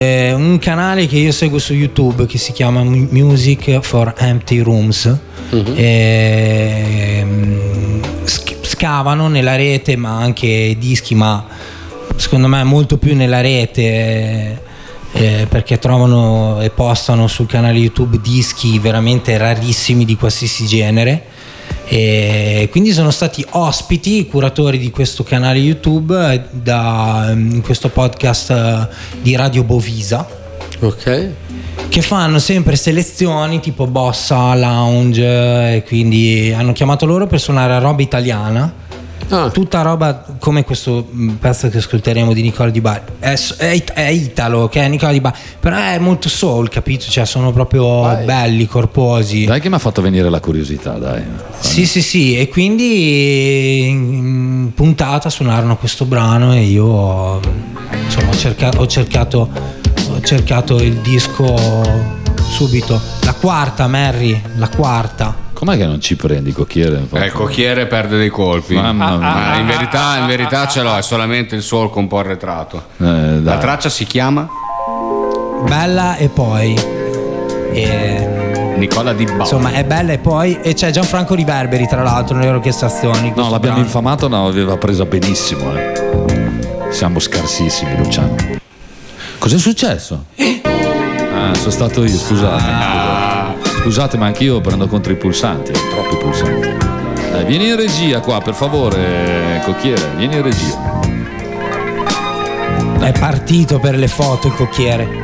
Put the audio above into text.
un canale che io seguo su YouTube che si chiama Music for Empty Rooms. Scavano nella rete, ma anche dischi, ma secondo me molto più nella rete, perché trovano e postano sul canale YouTube dischi veramente rarissimi di qualsiasi genere. E quindi sono stati ospiti i curatori di questo canale YouTube in questo podcast di Radio Bovisa, che fanno sempre selezioni tipo bossa, lounge, e quindi hanno chiamato loro per suonare roba italiana. Tutta roba come questo pezzo che ascolteremo di Nicola Di Bari, è italo, che è Nicola Di Bari, però è molto soul, capito? Cioè sono proprio belli, corposi. Dai che mi ha fatto venire la curiosità, dai. Sì, e quindi in puntata suonarono questo brano e io insomma ho cercato il disco subito. La quarta, Mary, la quarta. Com'è che non ci prendi, Cocchiere? Il Cocchiere perde dei colpi. Mamma mia. In verità ce l'ho, è solamente il suo un po' arretrato. La traccia si chiama Bella e poi Nicola Di Bari. Insomma è bella e poi, e c'è Gianfranco Riverberi tra l'altro nelle orchestrazioni. No, l'abbiamo infamato, no, aveva presa benissimo. Siamo scarsissimi, Luciano. Cos'è successo? Sono stato io, scusate, ma anch'io prendo contro i pulsanti, troppi pulsanti. Vieni in regia qua, per favore, Cocchiere, vieni in regia. È partito per le foto il Cocchiere.